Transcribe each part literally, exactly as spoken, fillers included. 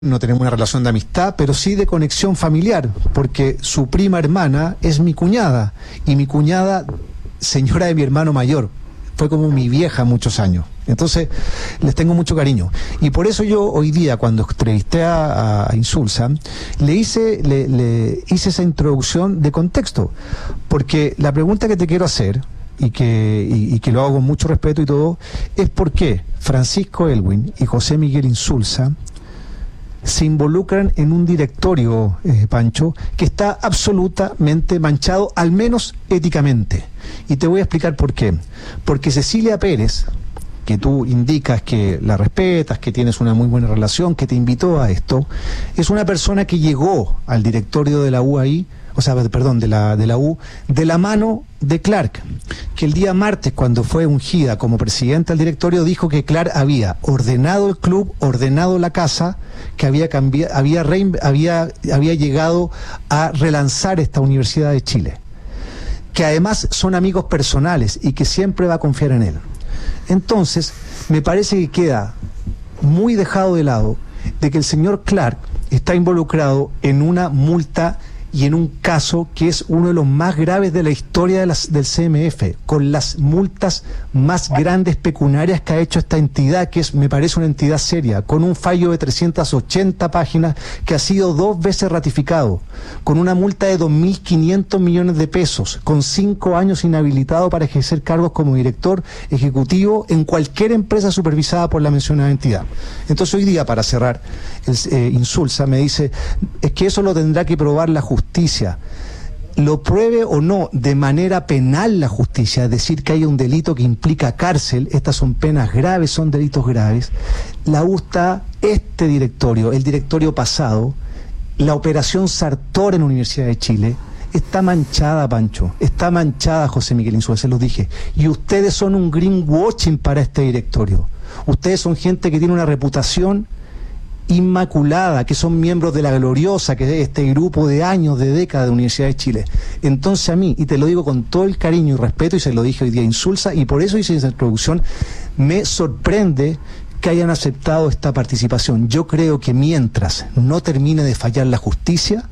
no tenemos una relación de amistad, pero sí de conexión familiar, porque su prima hermana es mi cuñada, y mi cuñada, señora de mi hermano mayor, fue como mi vieja muchos años. Entonces, les tengo mucho cariño. Y por eso yo hoy día, cuando entrevisté a, a Insulza, le hice, le, le hice esa introducción de contexto, porque la pregunta que te quiero hacer, y que, y, y que lo hago con mucho respeto y todo, es por qué Francisco Elwin y José Miguel Insulza se involucran en un directorio, eh, Pancho, que está absolutamente manchado, al menos éticamente. Y te voy a explicar por qué. Porque Cecilia Pérez, que tú indicas que la respetas, que tienes una muy buena relación, que te invitó a esto, es una persona que llegó al directorio de la U A I, o sea, perdón, de la, de la U, de la mano de Clark, que el día martes, cuando fue ungida como presidenta del directorio, dijo que Clark había ordenado el club, ordenado la casa, que había cambiado, había, rein, había, había llegado a relanzar esta Universidad de Chile, que además son amigos personales y que siempre va a confiar en él. Entonces, me parece que queda muy dejado de lado de que el señor Clark está involucrado en una multa y en un caso que es uno de los más graves de la historia de las, del C M F, con las multas más grandes pecuniarias que ha hecho esta entidad, que es, me parece una entidad seria, con un fallo de trescientas ochenta páginas que ha sido dos veces ratificado, con una multa de dos mil quinientos millones de pesos, con cinco años inhabilitado para ejercer cargos como director ejecutivo en cualquier empresa supervisada por la mencionada entidad. Entonces hoy día, para cerrar, el, eh, Insulza me dice, es que eso lo tendrá que probar la justicia. Justicia, lo pruebe o no de manera penal la justicia, es decir, que haya un delito que implica cárcel, estas son penas graves, son delitos graves, la U está, este directorio, el directorio pasado, la operación Sartor en la Universidad de Chile, está manchada, Pancho, está manchada, José Miguel Insulza, se los dije, y ustedes son un greenwashing para este directorio, ustedes son gente que tiene una reputación inmaculada, que son miembros de la gloriosa, que es este grupo de años, de décadas de Universidad de Chile. Entonces a mí, y te lo digo con todo el cariño y respeto, y se lo dije hoy día a Insulza, y por eso hice esa introducción, me sorprende que hayan aceptado esta participación. Yo creo que mientras no termine de fallar la justicia,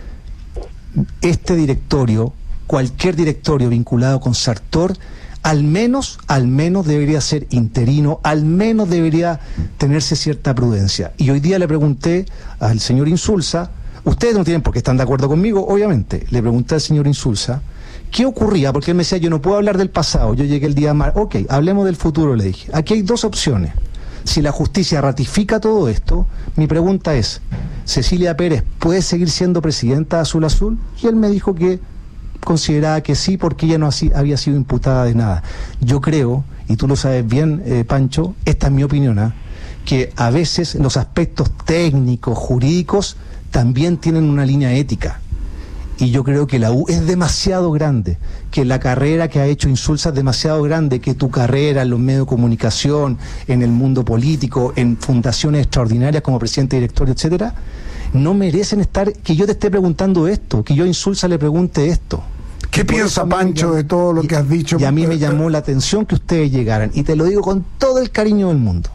este directorio, cualquier directorio vinculado con Sartor, al menos, al menos debería ser interino, al menos debería tenerse cierta prudencia. Y hoy día le pregunté al señor Insulza, ustedes no tienen por qué estar de acuerdo conmigo, obviamente, le pregunté al señor Insulza, ¿qué ocurría? Porque él me decía, yo no puedo hablar del pasado, yo llegué el día más, ok, hablemos del futuro, le dije. Aquí hay dos opciones. Si la justicia ratifica todo esto, mi pregunta es, ¿Cecilia Pérez puede seguir siendo presidenta de Azul Azul? Y él me dijo que consideraba que sí, porque ella no así, había sido imputada de nada. Yo creo, y tú lo sabes bien, eh, Pancho, esta es mi opinión, ¿eh? que a veces los aspectos técnicos, jurídicos, también tienen una línea ética. Y yo creo que la U es demasiado grande, que la carrera que ha hecho Insulza es demasiado grande, que tu carrera en los medios de comunicación, en el mundo político, en fundaciones extraordinarias como presidente, directorio, etcétera, no merecen estar, que yo te esté preguntando esto, que yo a Insulza le pregunte esto. ¿Qué piensa Pancho de todo lo que has dicho? Y a mí me llamó la atención que ustedes llegaran, y te lo digo con todo el cariño del mundo.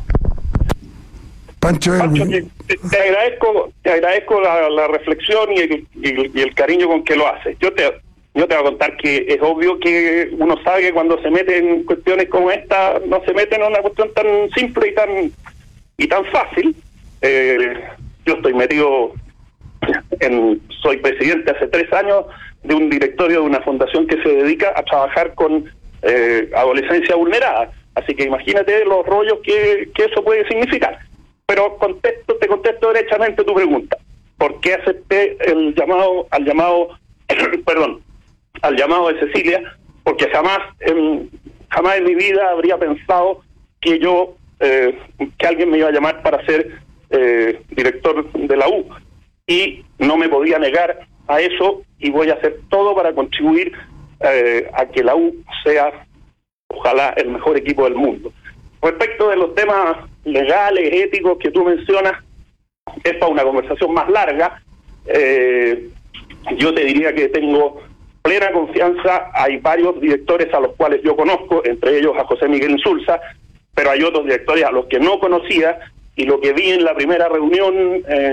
Pancho, Pancho te, te agradezco, te agradezco la, la reflexión y el, y, el, y el cariño con que lo haces. Yo te, yo te voy a contar que es obvio que uno sabe que cuando se mete en cuestiones como esta, no se mete en una cuestión tan simple y tan y tan fácil. Eh, yo estoy metido en, soy presidente hace tres años de un directorio de una fundación que se dedica a trabajar con eh, adolescencia vulnerada. Así que imagínate los rollos que, que eso puede significar. Pero contesto, te contesto derechamente tu pregunta. ¿Por qué acepté el llamado, al llamado, perdón, al llamado de Cecilia? Porque jamás, en, jamás en mi vida habría pensado que yo, eh, que alguien me iba a llamar para ser eh, director de la U. Y no me podía negar a eso, y voy a hacer todo para contribuir eh, a que la U sea, ojalá, el mejor equipo del mundo. Respecto de los temas legales, éticos que tú mencionas, es para una conversación más larga. Eh, yo te diría que tengo plena confianza. Hay varios directores a los cuales yo conozco, entre ellos a José Miguel Insulza, pero hay otros directores a los que no conocía, y lo que vi en la primera reunión... Eh,